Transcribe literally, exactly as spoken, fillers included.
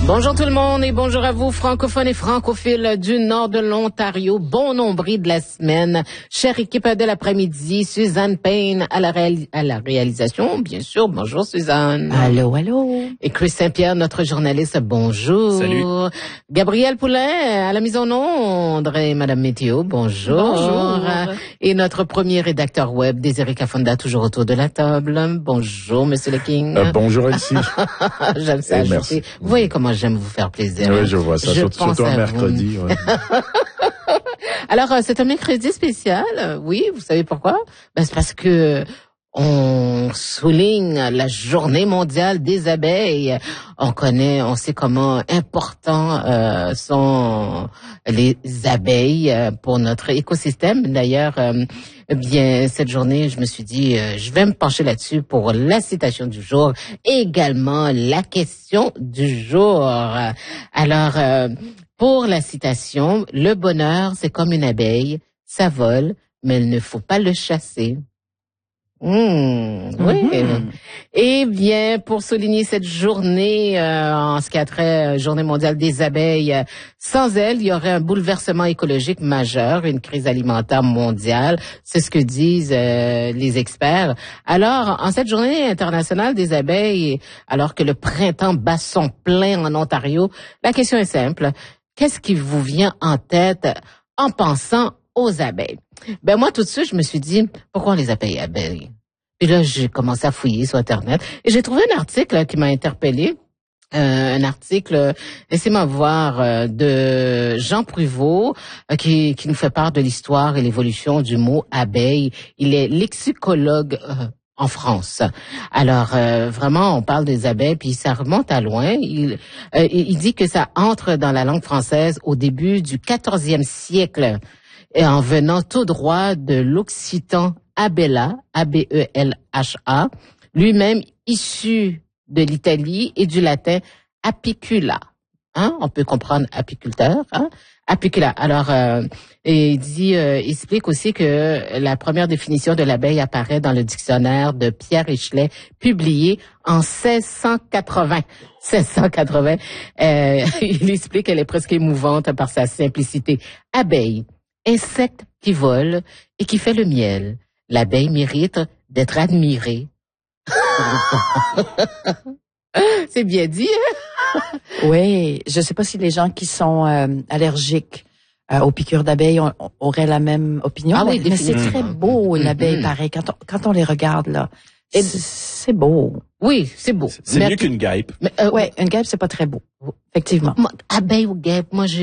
Bonjour tout le monde et bonjour à vous, francophones et francophiles du nord de l'Ontario. Bon nombril de la semaine. Chère équipe de l'après-midi, Suzanne Payne à la, réalis- à la réalisation, bien sûr. Bonjour Suzanne. Allô, allô. Et Chris Saint-Pierre, notre journaliste, bonjour. Salut. Gabriel Poulain à la mise en onde et Madame Météo, bonjour. Bonjour. Et notre premier rédacteur web, Désiré Cafonda, toujours autour de la table. Bonjour Monsieur le King. Euh, bonjour Elsie. J'aime ça. Et merci. Vous voyez comment j'aime vous faire plaisir. Oui, je vois ça, Je surtout, pense surtout un à mercredi. Ouais. Alors, euh, c'est un mercredi spécial. euh, Oui, vous savez pourquoi? Ben, c'est parce que on souligne la journée mondiale des abeilles. On connaît, on sait comment important euh, sont les abeilles euh, pour notre écosystème. D'ailleurs, euh, eh bien, cette journée, je me suis dit, euh, je vais me pencher là-dessus pour la citation du jour, et également la question du jour. Alors, euh, pour la citation, le bonheur, c'est comme une abeille, ça vole, mais il ne faut pas le chasser. Mmh, oui. Mhm. Eh bien, pour souligner cette journée, euh, en ce qui a trait euh, Journée mondiale des abeilles, euh, sans elle, il y aurait un bouleversement écologique majeur, une crise alimentaire mondiale. C'est ce que disent euh, les experts. Alors, en cette Journée internationale des abeilles, alors que le printemps bat son plein en Ontario, la question est simple. Qu'est-ce qui vous vient en tête en pensant aux abeilles? Ben moi, tout de suite, je me suis dit, pourquoi on les appelle abeilles? Puis là, j'ai commencé à fouiller sur Internet et j'ai trouvé un article là, qui m'a interpellée. Euh, un article, laissez-moi voir, euh, de Jean Pruvot, euh, qui, qui nous fait part de l'histoire et l'évolution du mot abeille. Il est lexicologue euh, en France. Alors, euh, vraiment, on parle des abeilles, puis ça remonte à loin. Il, euh, il dit que ça entre dans la langue française au début du quatorzième siècle, et en venant tout droit de l'occitan abella, A B E L H A, lui-même issu de l'Italie et du latin apicula. Hein? On peut comprendre apiculteur, hein? Apicula. Alors, euh, et il dit, euh, il explique aussi que la première définition de l'abeille apparaît dans le dictionnaire de Pierre Richelet, publié en seize cent quatre-vingts. seize cent quatre-vingts. Euh, il explique qu'elle est presque émouvante par sa simplicité. Abeille, insecte qui vole et qui fait le miel. L'abeille mérite d'être admirée. C'est bien dit, hein? Oui, je sais pas si les gens qui sont euh, allergiques euh, aux piqûres d'abeilles ont- auraient la même opinion. Ah oui, mais, mais c'est définitivement. très beau, une Mhm. abeille, pareil. Quand on, quand on les regarde, là, Et- c'est c'est beau. Oui, c'est beau. C'est Mais- mieux qu'une guêpe. mais, euh, Ouais, une guêpe, c'est pas très beau. Effectivement. moi, abeille ou guêpe, moi, je